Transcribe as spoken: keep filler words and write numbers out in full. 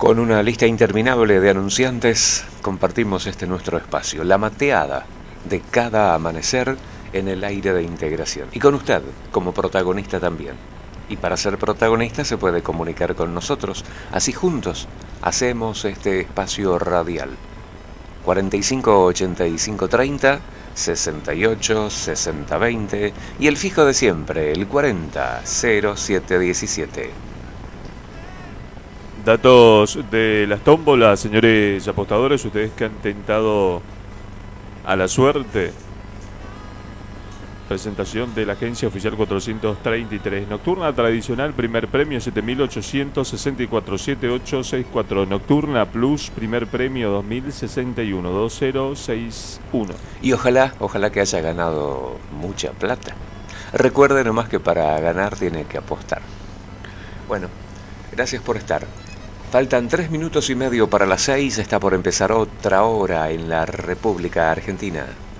Con una lista interminable de anunciantes, compartimos este nuestro espacio, la mateada de cada amanecer en el aire de integración. Y con usted, como protagonista también. Y para ser protagonista se puede comunicar con nosotros. Así juntos hacemos este espacio radial. cuarenta y cinco ochenta y cinco treinta, sesenta y ocho sesenta veinte y el fijo de siempre, el cuarenta cero siete diecisiete. Datos de las tómbolas, señores apostadores, ustedes que han tentado a la suerte. Presentación de la agencia oficial cuatrocientos treinta y tres. Nocturna tradicional, primer premio siete mil ochocientos sesenta y cuatro, siete ocho seis cuatro. Nocturna Plus, primer premio dos mil sesenta y uno, dos cero seis uno. Y ojalá, ojalá que haya ganado mucha plata. Recuerde nomás que para ganar tiene que apostar. Bueno, gracias por estar. Faltan tres minutos y medio para las seis. Está por empezar otra hora en la República Argentina.